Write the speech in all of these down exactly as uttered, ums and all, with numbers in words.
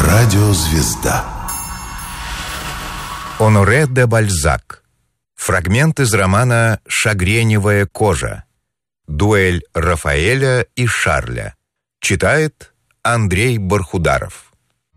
Радиозвезда. Оноре де Бальзак. Фрагмент из романа «Шагреневая кожа». Дуэль Рафаэля и Шарля. Читает Андрей Бархударов.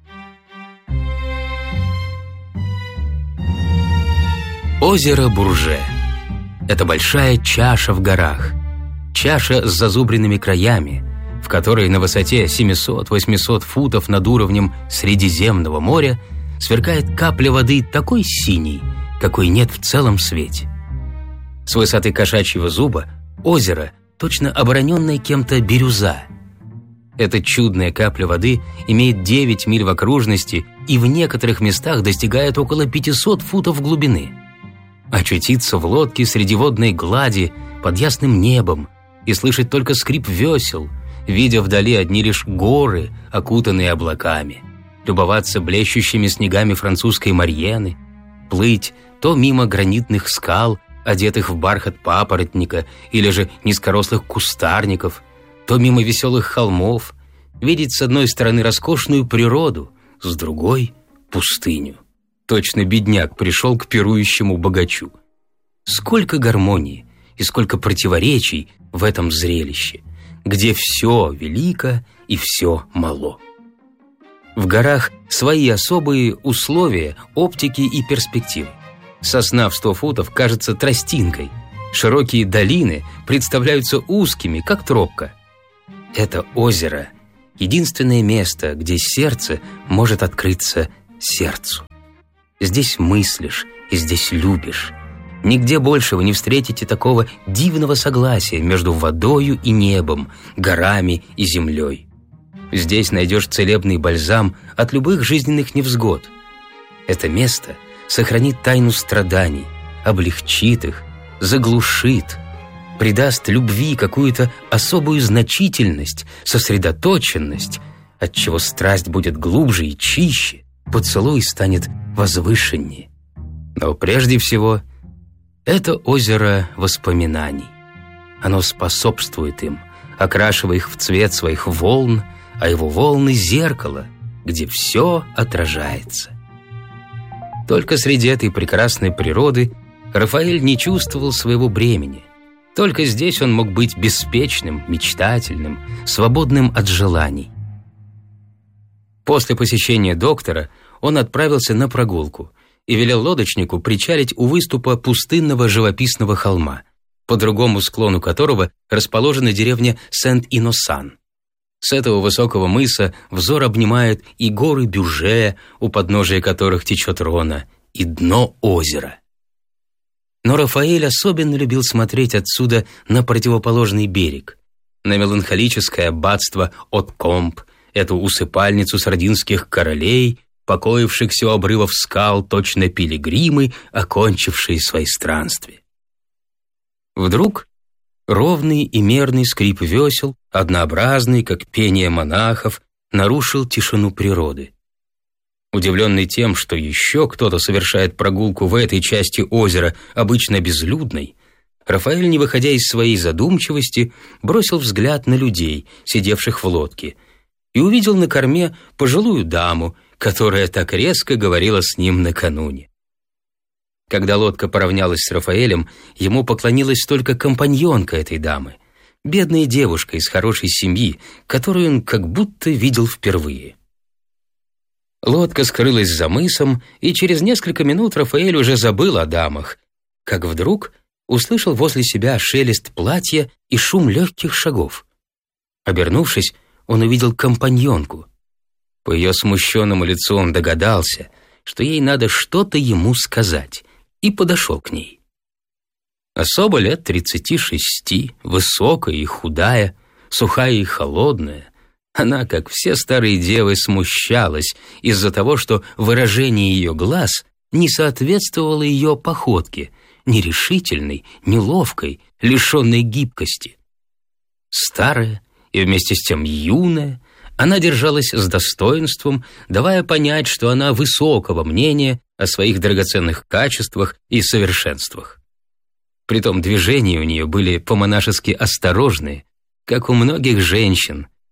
Озеро Бурже. Это большая чаша в горах. Чаша с зазубренными краями, в которой на высоте семьсот-восемьсот футов над уровнем Средиземного моря сверкает капля воды такой синей, какой нет в целом свете. С высоты кошачьего зуба озеро точно обороненная кем-то бирюза. Эта чудная капля воды имеет девять миль в окружности и в некоторых местах достигает около пятисот футов глубины. Очутиться в лодке среди водной глади под ясным небом и слышать только скрип весел, видя вдали одни лишь горы, окутанные облаками, любоваться блещущими снегами французской Марьены, плыть то мимо гранитных скал, одетых в бархат папоротника или же низкорослых кустарников, то мимо веселых холмов, видеть с одной стороны роскошную природу, с другой — пустыню. Точно бедняк пришел к пирующему богачу. Сколько гармонии и сколько противоречий в этом зрелище, где все велико и все мало. В горах свои особые условия оптики и перспективы. Сосна в сто футов кажется тростинкой, широкие долины представляются узкими, как тропка. Это озеро — единственное место, где сердце может открыться сердцу. Здесь мыслишь и здесь любишь. Нигде больше вы не встретите такого дивного согласия между водою и небом, горами и землей. Здесь найдешь целебный бальзам от любых жизненных невзгод. Это место сохранит тайну страданий, облегчит их, заглушит, придаст любви какую-то особую значительность, сосредоточенность, отчего страсть будет глубже и чище, поцелуй станет возвышеннее. Но прежде всего это озеро воспоминаний. Оно способствует им, окрашивая их в цвет своих волн, а его волны — зеркало, где все отражается. Только среди этой прекрасной природы Рафаэль не чувствовал своего бремени. Только здесь он мог быть беспечным, мечтательным, свободным от желаний. После посещения доктора он отправился на прогулку и велел лодочнику причалить у выступа пустынного живописного холма, по другому склону которого расположена деревня Сент-Иносан. С этого высокого мыса взор обнимает и горы Бюже, у подножия которых течет Рона, и дно озера. Но Рафаэль особенно любил смотреть отсюда на противоположный берег, на меланхолическое аббатство От-Комп, эту усыпальницу сардинских королей, покоившихся у обрывов скал, точно пилигримы, окончившие свои странствия. Вдруг ровный и мерный скрип весел, однообразный, как пение монахов, нарушил тишину природы. Удивленный тем, что еще кто-то совершает прогулку в этой части озера, обычно безлюдной, Рафаэль, не выходя из своей задумчивости, бросил взгляд на людей, сидевших в лодке, и увидел на корме пожилую даму, которая так резко говорила с ним накануне. Когда лодка поравнялась с Рафаэлем, ему поклонилась только компаньонка этой дамы, бедная девушка из хорошей семьи, которую он как будто видел впервые. Лодка скрылась за мысом, и через несколько минут Рафаэль уже забыл о дамах, как вдруг услышал возле себя шелест платья и шум легких шагов. Обернувшись, он увидел компаньонку. По ее смущенному лицу он догадался, что ей надо что-то ему сказать, и подошел к ней. Особо лет тридцати шести, высокая и худая, сухая и холодная, она, как все старые девы, смущалась из-за того, что выражение ее глаз не соответствовало ее походке, нерешительной, неловкой, лишенной гибкости. Старая и вместе с тем юная, она держалась с достоинством, давая понять, что она высокого мнения о своих драгоценных качествах и совершенствах. Притом движения у нее были по-монашески осторожные, как у многих женщин,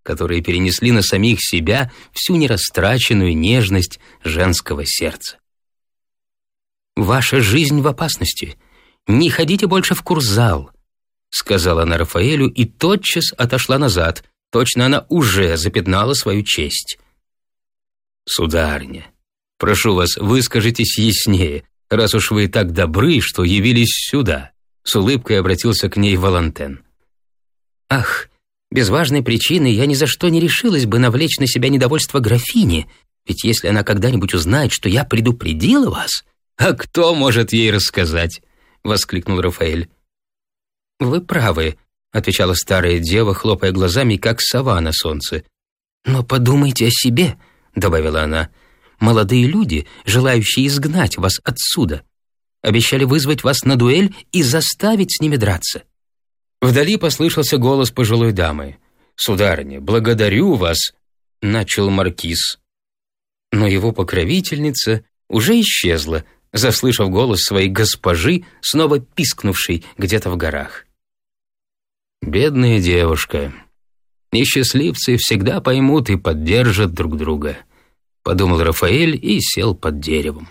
которые перенесли на самих себя всю нерастраченную нежность женского сердца. «Ваша жизнь в опасности. Не ходите больше в курзал», — сказала она Рафаэлю и тотчас отошла назад. Точно она уже запятнала свою честь. «Сударыня, прошу вас, выскажитесь яснее, раз уж вы так добры, что явились сюда», — с улыбкой обратился к ней Валантен. «Ах, без важной причины я ни за что не решилась бы навлечь на себя недовольство графини, ведь если она когда-нибудь узнает, что я предупредила вас...» «А кто может ей рассказать?» — воскликнул Рафаэль. «Вы правы», — отвечала старая дева, хлопая глазами, как сова на солнце. «Но подумайте о себе», — добавила она. «Молодые люди, желающие изгнать вас отсюда, обещали вызвать вас на дуэль и заставить с ними драться». Вдали послышался голос пожилой дамы. «Сударыня, благодарю вас», — начал маркиз. Но его покровительница уже исчезла, заслышав голос своей госпожи, снова пискнувшей где-то в горах. «Бедная девушка. Несчастливцы всегда поймут и поддержат друг друга», — подумал Рафаэль и сел под деревом.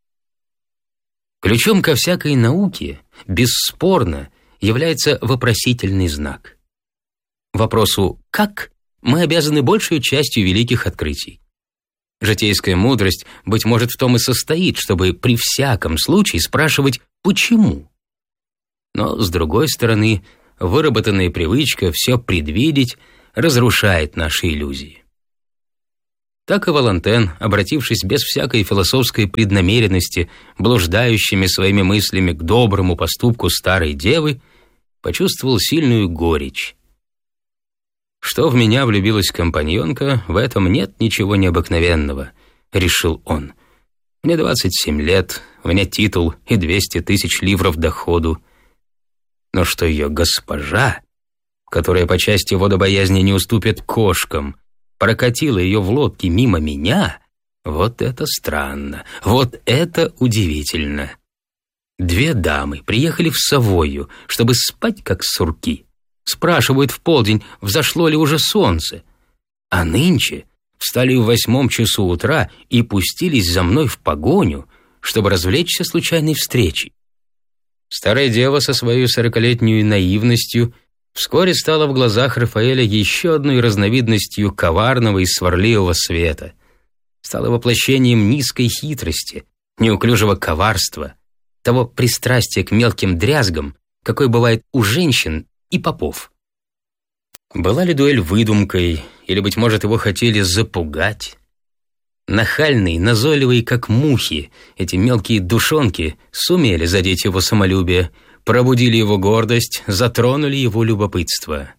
Ключом ко всякой науке, бесспорно, является вопросительный знак. Вопросу «как» мы обязаны большей частью великих открытий. Житейская мудрость, быть может, в том и состоит, чтобы при всяком случае спрашивать «почему?». Но, с другой стороны, выработанная привычка все предвидеть разрушает наши иллюзии. Так и Валантен, обратившись без всякой философской преднамеренности, блуждающими своими мыслями к доброму поступку старой девы, почувствовал сильную горечь. «Что в меня влюбилась компаньонка, в этом нет ничего необыкновенного», — решил он. «Мне двадцать семь лет, у меня титул и двести тысяч ливров доходу. Но что ее госпожа, которая по части водобоязни не уступит кошкам, прокатила ее в лодке мимо меня, вот это странно, вот это удивительно. Две дамы приехали в Савойю, чтобы спать как сурки. Спрашивают в полдень, взошло ли уже солнце. А нынче встали в восьмом часу утра и пустились за мной в погоню, чтобы развлечься случайной встречей. Старая дева со своей сорокалетней наивностью вскоре стала в глазах Рафаэля еще одной разновидностью коварного и сварливого света. Стала воплощением низкой хитрости, неуклюжего коварства, того пристрастия к мелким дрязгам, какой бывает у женщин и попов. Была ли дуэль выдумкой, или, быть может, его хотели запугать? Нахальные, назойливые, как мухи, эти мелкие душонки сумели задеть его самолюбие, пробудили его гордость, затронули его любопытство.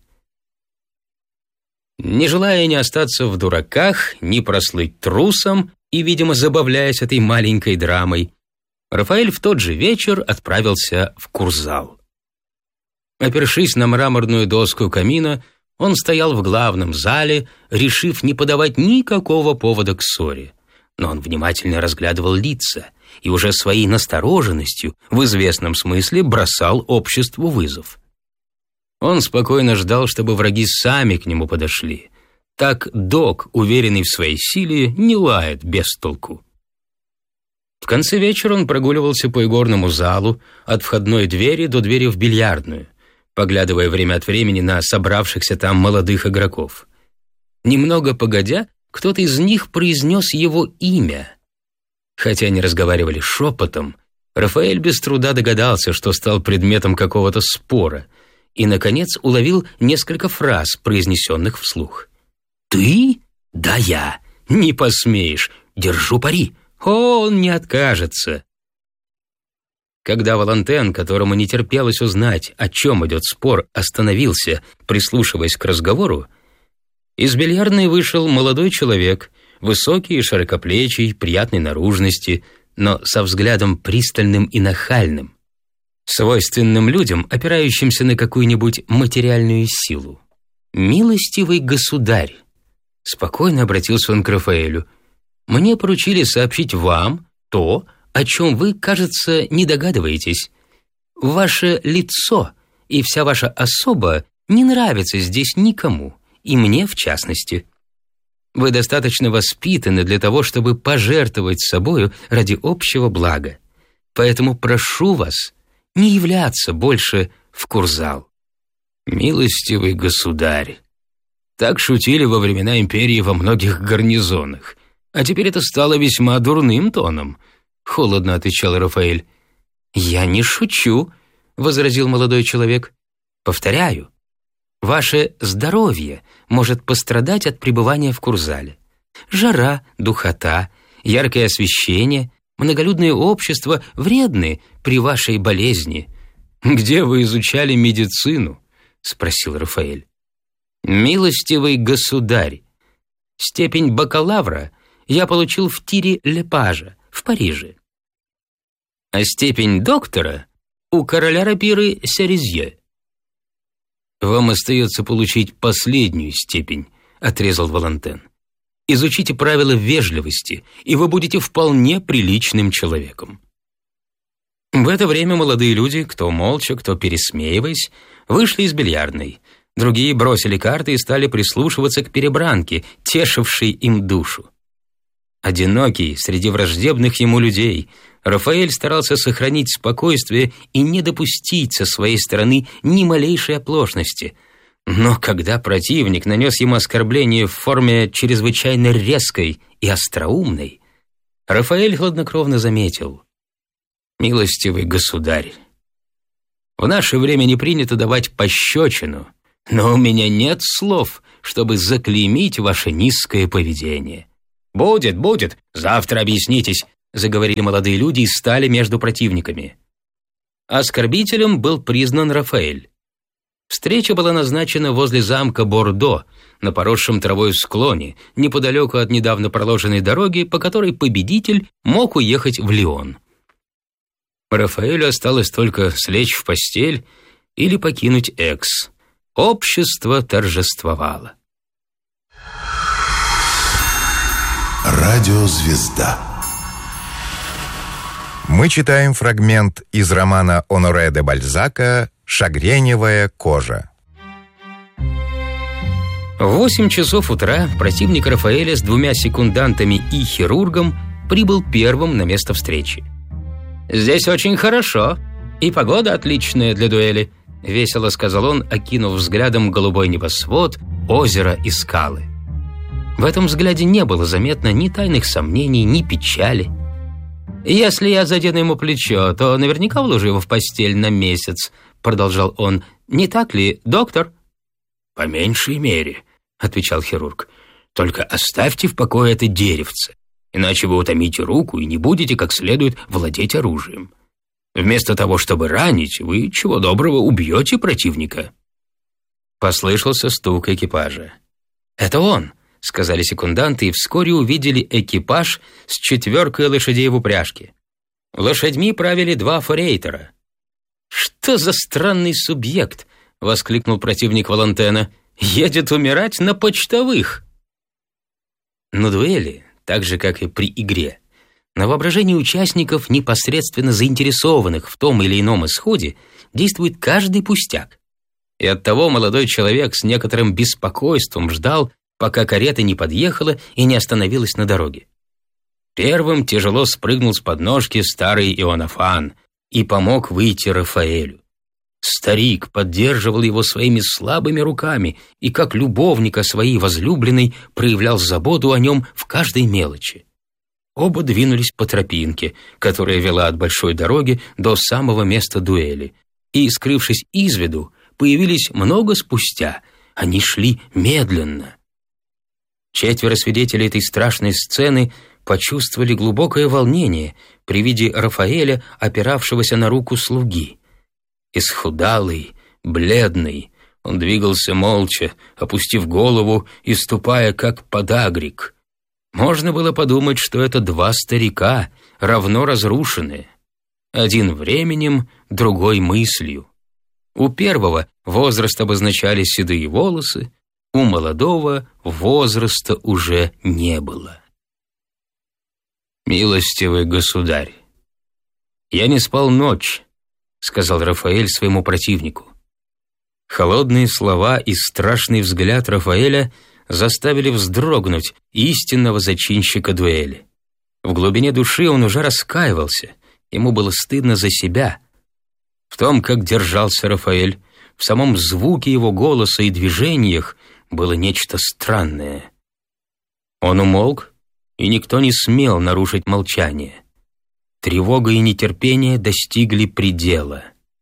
Не желая ни остаться в дураках, ни прослыть трусом и, видимо, забавляясь этой маленькой драмой, Рафаэль в тот же вечер отправился в курзал. Опершись на мраморную доску камина, он стоял в главном зале, решив не подавать никакого повода к ссоре. Но он внимательно разглядывал лица и уже своей настороженностью в известном смысле бросал обществу вызов. Он спокойно ждал, чтобы враги сами к нему подошли. Так дог, уверенный в своей силе, не лает без толку. В конце вечера он прогуливался по игорному залу от входной двери до двери в бильярдную, поглядывая время от времени на собравшихся там молодых игроков. Немного погодя, кто-то из них произнес его имя. Хотя они разговаривали шепотом, Рафаэль без труда догадался, что стал предметом какого-то спора, и, наконец, уловил несколько фраз, произнесенных вслух. «Ты? Да я. Не посмеешь. Держу пари. О, он не откажется». Когда Валантен, которому не терпелось узнать, о чем идет спор, остановился, прислушиваясь к разговору, из бильярдной вышел молодой человек, высокий и широкоплечий, приятной наружности, но со взглядом пристальным и нахальным, свойственным людям, опирающимся на какую-нибудь материальную силу. «Милостивый государь», — спокойно обратился он к Рафаэлю, «мне поручили сообщить вам то, о чем вы, кажется, не догадываетесь. Ваше лицо и вся ваша особа не нравятся здесь никому, и мне в частности. Вы достаточно воспитаны для того, чтобы пожертвовать собою ради общего блага. Поэтому прошу вас не являться больше в курзал». «Милостивый государь, так шутили во времена империи во многих гарнизонах, а теперь это стало весьма дурным тоном», — холодно отвечал Рафаэль. «Я не шучу», — возразил молодой человек. «Повторяю, ваше здоровье может пострадать от пребывания в курзале. Жара, духота, яркое освещение, многолюдное общество вредны при вашей болезни». «Где вы изучали медицину?» — спросил Рафаэль. «Милостивый государь, степень бакалавра я получил в тире Лепажа в Париже, а степень доктора у короля рапиры Серезье». «Вам остается получить последнюю степень», — отрезал Валантен. «Изучите правила вежливости, и вы будете вполне приличным человеком». В это время молодые люди, кто молча, кто пересмеиваясь, вышли из бильярдной. Другие бросили карты и стали прислушиваться к перебранке, тешившей им душу. Одинокий среди враждебных ему людей, Рафаэль старался сохранить спокойствие и не допустить со своей стороны ни малейшей оплошности. Но когда противник нанес ему оскорбление в форме чрезвычайно резкой и остроумной, Рафаэль хладнокровно заметил: «Милостивый государь, в наше время не принято давать пощечину, но у меня нет слов, чтобы заклеймить ваше низкое поведение». «Будет, будет, завтра объяснитесь», — заговорили молодые люди и стали между противниками. Оскорбителем был признан Рафаэль. Встреча была назначена возле замка Бордо, на поросшем травой склоне, неподалеку от недавно проложенной дороги, по которой победитель мог уехать в Лион. Рафаэлю осталось только слечь в постель или покинуть Экс. Общество торжествовало. Радиозвезда. Мы читаем фрагмент из романа Оноре де Бальзака «Шагреневая кожа». В восемь часов утра противник Рафаэля с двумя секундантами и хирургом прибыл первым на место встречи. «Здесь очень хорошо, и погода отличная для дуэли», — весело сказал он, окинув взглядом голубой небосвод, озеро и скалы. В этом взгляде не было заметно ни тайных сомнений, ни печали. «Если я задену ему плечо, то наверняка вложу его в постель на месяц», — продолжал он. «Не так ли, доктор?» «По меньшей мере», — отвечал хирург. «Только оставьте в покое это деревце, иначе вы утомите руку и не будете как следует владеть оружием. Вместо того, чтобы ранить, вы, чего доброго, убьете противника». Послышался стук экипажа. «Это он», — сказали секунданты, и вскоре увидели экипаж с четверкой лошадей в упряжке. Лошадьми правили два форейтера. «Что за странный субъект?» — воскликнул противник Валантена. «Едет умирать на почтовых!» На дуэли, так же, как и при игре, на воображении участников, непосредственно заинтересованных в том или ином исходе, действует каждый пустяк. И оттого молодой человек с некоторым беспокойством ждал, пока карета не подъехала и не остановилась на дороге. Первым тяжело спрыгнул с подножки старый Иоаннафан и помог выйти Рафаэлю. Старик поддерживал его своими слабыми руками и, как любовника своей возлюбленной, проявлял заботу о нем в каждой мелочи. Оба двинулись по тропинке, которая вела от большой дороги до самого места дуэли, и, скрывшись из виду, появились много спустя. Они шли медленно. Четверо свидетелей этой страшной сцены почувствовали глубокое волнение при виде Рафаэля, опиравшегося на руку слуги. Исхудалый, бледный, он двигался молча, опустив голову и ступая как подагрик. Можно было подумать, что это два старика, равно разрушенные. Один временем, другой мыслью. У первого возраст обозначали седые волосы, у молодого возраста уже не было. «Милостивый государь, я не спал ночь», — сказал Рафаэль своему противнику. Холодные слова и страшный взгляд Рафаэля заставили вздрогнуть истинного зачинщика дуэли. В глубине души он уже раскаивался, ему было стыдно за себя. В том, как держался Рафаэль, в самом звуке его голоса и движениях было нечто странное. Он умолк, и никто не смел нарушить молчание. Тревога и нетерпение достигли предела.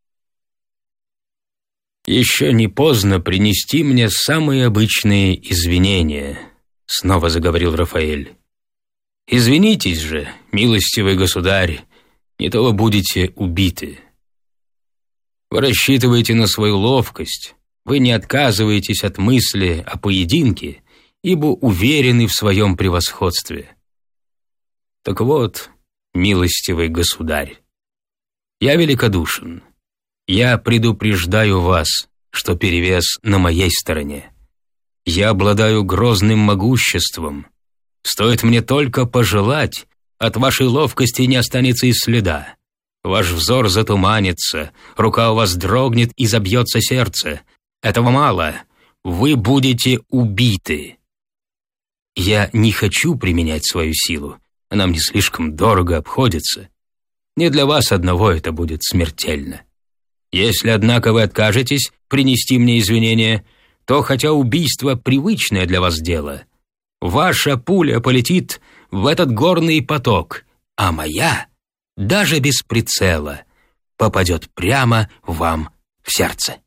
«Еще не поздно принести мне самые обычные извинения», — снова заговорил Рафаэль. «Извинитесь же, милостивый государь, не то вы будете убиты. Вы рассчитываете на свою ловкость, вы не отказываетесь от мысли о поединке, ибо уверены в своем превосходстве. Так вот, милостивый государь, я великодушен. Я предупреждаю вас, что перевес на моей стороне. Я обладаю грозным могуществом. Стоит мне только пожелать, от вашей ловкости не останется и следа. Ваш взор затуманится, рука у вас дрогнет и забьется сердце. Этого мало. Вы будете убиты. Я не хочу применять свою силу. Она мне слишком дорого обходится. Не для вас одного это будет смертельно. Если, однако, вы откажетесь принести мне извинения, то, хотя убийство привычное для вас дело, ваша пуля полетит в этот горный поток, а моя, даже без прицела, попадет прямо вам в сердце».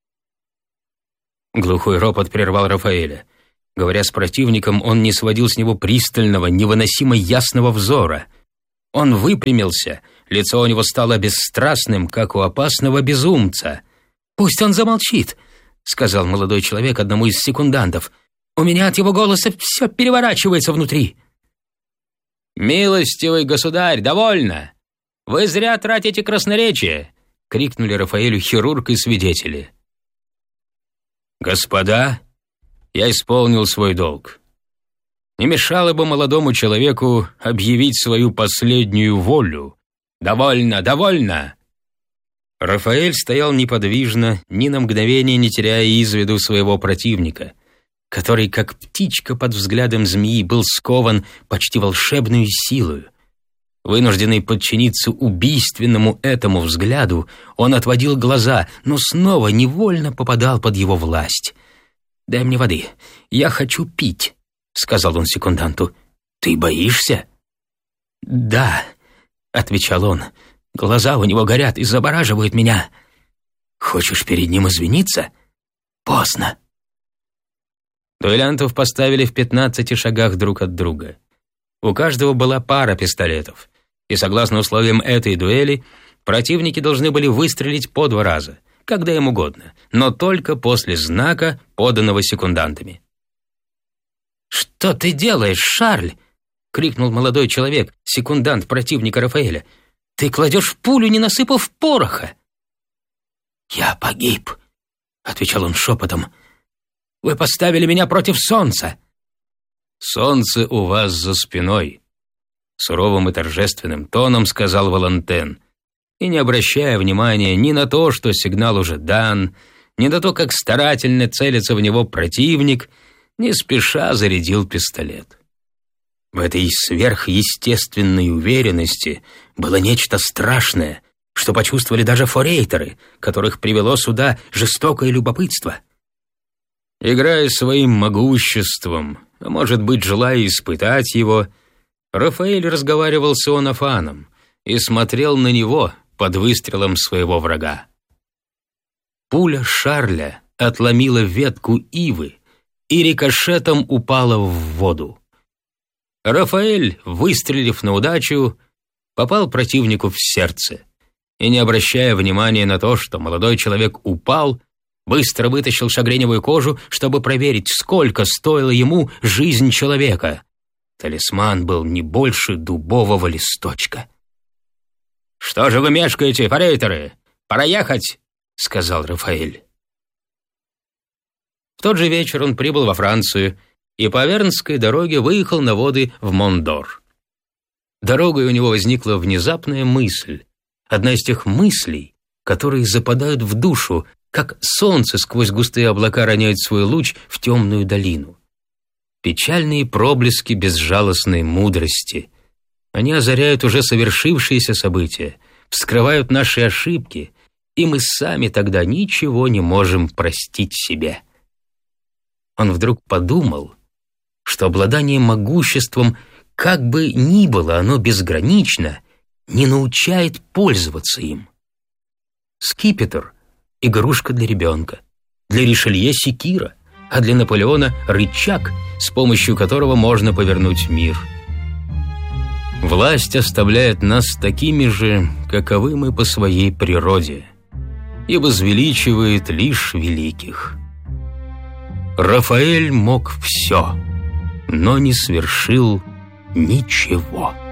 Глухой ропот прервал Рафаэля. Говоря с противником, он не сводил с него пристального, невыносимо ясного взора. Он выпрямился, лицо у него стало бесстрастным, как у опасного безумца. «Пусть он замолчит», — сказал молодой человек одному из секундантов. «У меня от его голоса все переворачивается внутри». «Милостивый государь, довольно! Вы зря тратите красноречие!» — крикнули Рафаэлю хирург и свидетели. «Господа, я исполнил свой долг. Не мешало бы молодому человеку объявить свою последнюю волю. Довольно, довольно!» Рафаэль стоял неподвижно, ни на мгновение не теряя из виду своего противника, который, как птичка под взглядом змеи, был скован почти волшебной силой. Вынужденный подчиниться убийственному этому взгляду, он отводил глаза, но снова невольно попадал под его власть. «Дай мне воды, я хочу пить», — сказал он секунданту. «Ты боишься?» «Да», — отвечал он, — «глаза у него горят и забораживают меня». «Хочешь перед ним извиниться? Поздно». Дуэлянтов поставили в пятнадцати шагах друг от друга. У каждого была пара пистолетов, и, согласно условиям этой дуэли, противники должны были выстрелить по два раза, когда им угодно, но только после знака, поданного секундантами. «Что ты делаешь, Шарль?» — крикнул молодой человек, секундант противника Рафаэля. «Ты кладешь пулю, не насыпав пороха!» «Я погиб», — отвечал он шепотом. «Вы поставили меня против солнца». «Солнце у вас за спиной», — суровым и торжественным тоном сказал Валантен, и, не обращая внимания ни на то, что сигнал уже дан, ни на то, как старательно целится в него противник, не спеша зарядил пистолет. В этой сверхъестественной уверенности было нечто страшное, что почувствовали даже форейтеры, которых привело сюда жестокое любопытство. Играя своим могуществом, а может быть, желая испытать его, Рафаэль разговаривал с Иоаннафаном и смотрел на него под выстрелом своего врага. Пуля Шарля отломила ветку ивы и рикошетом упала в воду. Рафаэль, выстрелив на удачу, попал противнику в сердце и, не обращая внимания на то, что молодой человек упал, быстро вытащил шагреневую кожу, чтобы проверить, сколько стоила ему жизнь человека. Талисман был не больше дубового листочка. «Что же вы мешкаете, форейтеры? Пора ехать!» — сказал Рафаэль. В тот же вечер он прибыл во Францию и по Авернской дороге выехал на воды в Мондор. Дорогой у него возникла внезапная мысль, одна из тех мыслей, которые западают в душу, как солнце сквозь густые облака роняет свой луч в темную долину. Печальные проблески безжалостной мудрости. Они озаряют уже совершившиеся события, вскрывают наши ошибки, и мы сами тогда ничего не можем простить себе. Он вдруг подумал, что обладание могуществом, как бы ни было оно безгранично, не научает пользоваться им. Скипетр — игрушка для ребенка, для Ришелье — секира, а для Наполеона — рычаг, с помощью которого можно повернуть мир. Власть оставляет нас такими же, каковы мы по своей природе, и возвеличивает лишь великих. Рафаэль мог все, но не свершил ничего.